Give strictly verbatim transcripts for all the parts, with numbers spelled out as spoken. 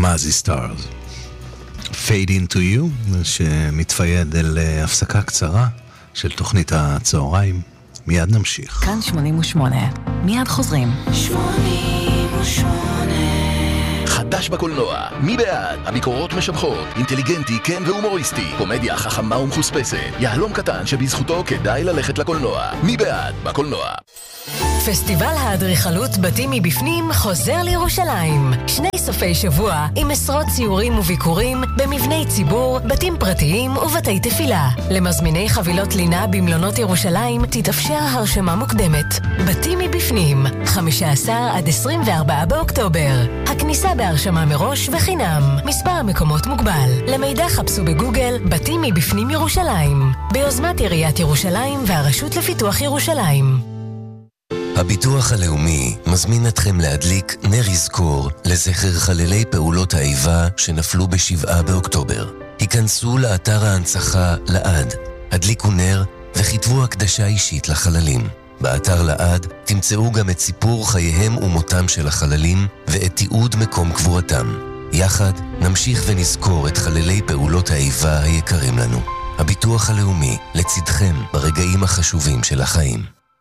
דמאזי סטארס. Fade into you, שמתפייד אל הפסקה קצרה של תוכנית הצהריים. מיד נמשיך. כאן שמונים ושמונה, מיד חוזרים. שמונים ושמונה חדש בקולנוע, מי בעד? הביקורות משבחות, אינטליגנטי, כן והומוריסטי, קומדיה חכמה ומחוספסת, יהלום קטן שבזכותו כדאי ללכת לקולנוע. מי בעד? בקולנוע. פסטיבל האדריכלות בתים מבפנים חוזר לירושלים. שני סופי שבוע עם עשרות ציורים וביקורים במבני ציבור, בתים פרטיים ובתי תפילה. למזמיני חבילות לינה במלונות ירושלים תתאפשר הרשמה מוקדמת. בתים מבפנים, חמישה עשר עד עשרים וארבעה באוקטובר. הכניסה בהרשמה מראש וחינם. מספר המקומות מוגבל. למידע חפשו בגוגל בתים מבפנים ירושלים. ביוזמת עיריית ירושלים והרשות לפיתוח ירושלים. הביטוח הלאומי מזמין אתכם להדליק נר יזכור לזכר חללי פעולות האיבה שנפלו בשבעה באוקטובר. היכנסו לאתר ההנצחה לעד, הדליקו נר וכתבו הקדשה אישית לחללים. באתר לעד תמצאו גם את סיפור חייהם ומותם של החללים ואת תיעוד מקום קבורתם. יחד נמשיך ונזכור את חללי פעולות האיבה היקרים לנו. הביטוח הלאומי לצדכם ברגעים החשובים של החיים.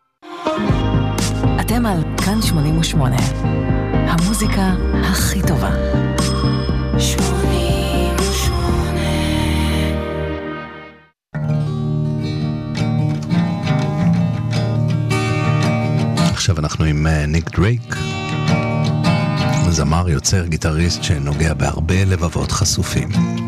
אתם על כאן שמונים ושמונה, המוזיקה הכי טובה. שמונים ושמונה עכשיו אנחנו עם ניק דרייק, זמר, יוצר, גיטריסט שנוגע בהרבה לבבות חשופים.